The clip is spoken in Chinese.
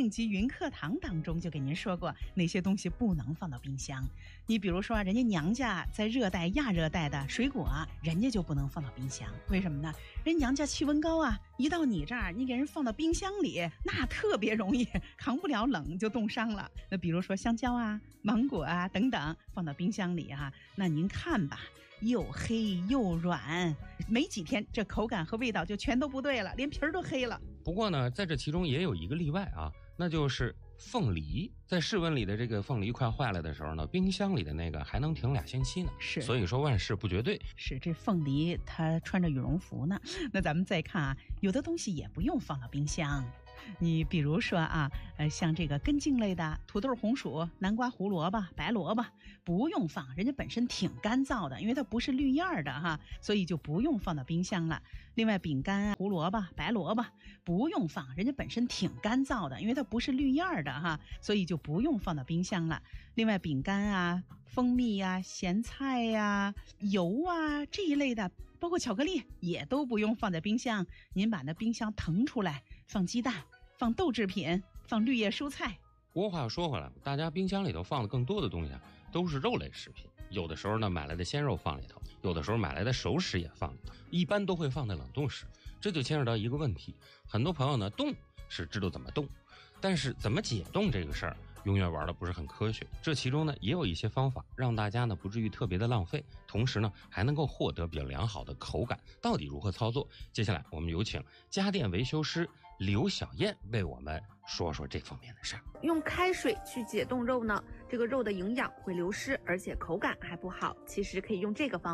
应急云课堂当中就给您说过哪些东西不能放到冰箱。你比如说人家娘家在热带亚热带的水果人家就不能放到冰箱，为什么呢？人娘家气温高一到你这儿你给人放到冰箱里，那特别容易扛不了冷就冻伤了。那比如说香蕉芒果等等放到冰箱里那您看吧，又黑又软，没几天这口感和味道就全都不对了，连皮儿都黑了。 不过呢，在这其中也有一个例外那就是凤梨。在室温里的这个凤梨快坏了的时候呢，冰箱里的那个还能停2星期呢。 是， 所以说万事不绝对。 是，这凤梨它穿着羽绒服呢。那咱们再看有的东西也不用放到冰箱。你比如说像这个根茎类的土豆、红薯、南瓜、胡萝卜、白萝卜不用放，人家本身挺干燥的，因为它不是绿叶的所以就不用放到冰箱了。另外饼干胡萝卜、白萝卜不用放，人家本身挺干燥的，因为它不是绿叶的所以就不用放到冰箱了。另外饼干蜂蜜咸菜油这一类的，包括巧克力也都不用放在冰箱。您把那冰箱腾出来，放鸡蛋，放豆制品，放绿叶蔬菜。 不过话又说回来，大家冰箱里头放的更多的东西都是肉类食品，有的时候呢买来的鲜肉放里头，有的时候买来的熟食也放里头，一般都会放在冷冻室。这就牵扯到一个问题，很多朋友呢冻是知道怎么冻，但是怎么解冻这个事儿永远玩的不是很科学。这其中呢也有一些方法让大家呢不至于特别的浪费，同时呢还能够获得比较良好的口感。到底如何操作？接下来我们有请家电维修师刘小燕为我们说说这方面的事儿。 用开水去解冻肉呢，这个肉的营养会流失，而且口感还不好。其实可以用这个方